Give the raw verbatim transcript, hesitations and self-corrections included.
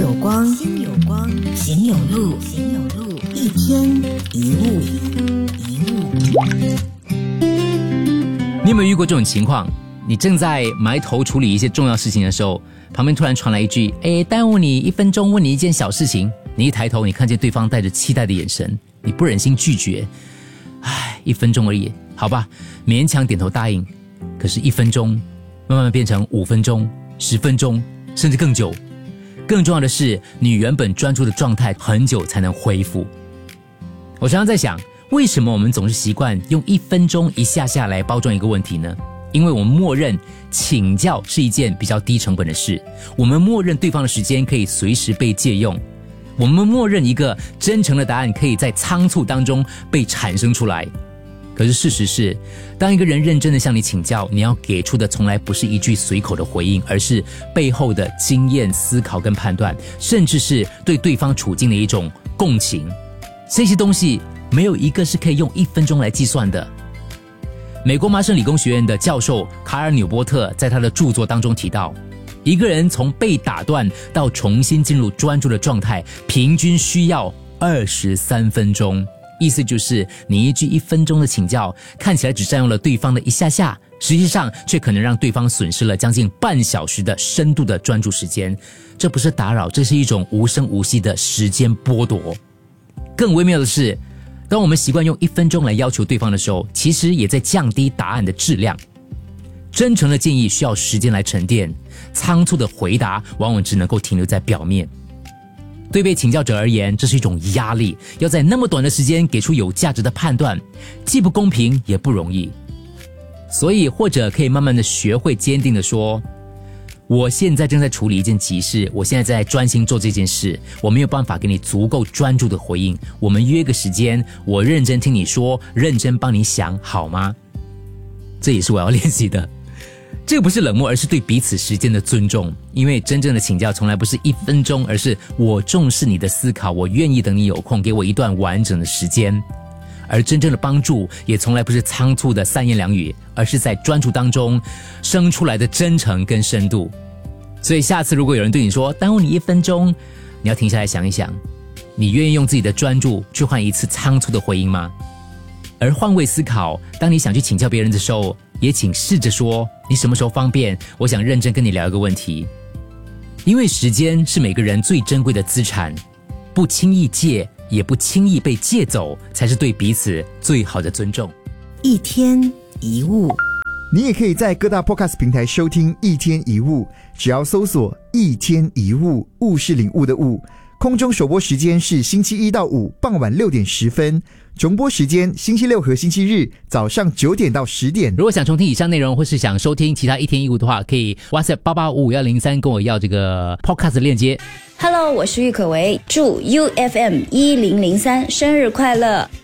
有光，心有光，行有路，行有路，一天一物，一物。 你有没有遇过这种情况？你正在埋头处理一些重要事情的时候，旁边突然传来一句：“哎，耽误你一分钟，问你一件小事情。”你一抬头，你看见对方带着期待的眼神，你不忍心拒绝。唉，一分钟而已，好吧，勉强点头答应。可是，一分钟慢慢变成五分钟、十分钟，甚至更久。更重要的是，你原本专注的状态很久才能恢复。我常常在想，为什么我们总是习惯用一分钟一下下来包装一个问题呢？因为我们默认请教是一件比较低成本的事，我们默认对方的时间可以随时被借用，我们默认一个真诚的答案可以在仓促当中被产生出来。可是事实是，当一个人认真的向你请教，你要给出的从来不是一句随口的回应，而是背后的经验、思考跟判断，甚至是对对方处境的一种共情。这些东西没有一个是可以用一分钟来计算的。美国麻省理工学院的教授卡尔纽波特在他的著作当中提到，一个人从被打断到重新进入专注的状态，平均需要二十三分钟。意思就是你一句一分钟的请教，看起来只占用了对方的一下下，实际上却可能让对方损失了将近半小时的深度的专注时间。这不是打扰，这是一种无声无息的时间剥夺。更微妙的是，当我们习惯用一分钟来要求对方的时候，其实也在降低答案的质量。真诚的建议需要时间来沉淀，仓促的回答往往只能够停留在表面。对被请教者而言，这是一种压力，要在那么短的时间给出有价值的判断，既不公平也不容易。所以或者可以慢慢的学会坚定的说，我现在正在处理一件急事，我现在在专心做这件事，我没有办法给你足够专注的回应，我们约个时间，我认真听你说，认真帮你想，好吗？这也是我要练习的。这个不是冷漠，而是对彼此时间的尊重。因为真正的请教从来不是一分钟，而是我重视你的思考，我愿意等你有空给我一段完整的时间。而真正的帮助也从来不是仓促的三言两语，而是在专注当中生出来的真诚跟深度。所以下次如果有人对你说耽误你一分钟，你要停下来想一想，你愿意用自己的专注去换一次仓促的回应吗？而换位思考，当你想去请教别人的时候，也请试着说，你什么时候方便，我想认真跟你聊一个问题。因为时间是每个人最珍贵的资产，不轻易借，也不轻易被借走，才是对彼此最好的尊重。 一天一物。 你也可以在各大 podcast 平台收听一天一物，只要搜索一天一物，物是领悟的物。空中首播时间是星期一到五傍晚六点十分，重播时间星期六和星期日早上九点到十点。 如果想重听以上内容，或是想收听其他一天一物的话，可以 WhatsApp 八八五五一零三跟我要这个 podcast 的链接。 Hello， 我是郁可唯，祝 U F M 一零零三生日快乐。